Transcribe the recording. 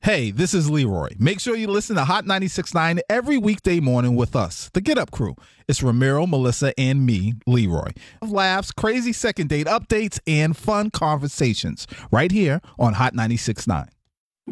Hey, this is Leroy. Make sure you listen to Hot 96.9 every weekday morning with us, the Get Up Crew. It's Ramiro, Melissa, and me, Leroy. Laughs, crazy second date updates, and fun conversations right here on Hot 96.9.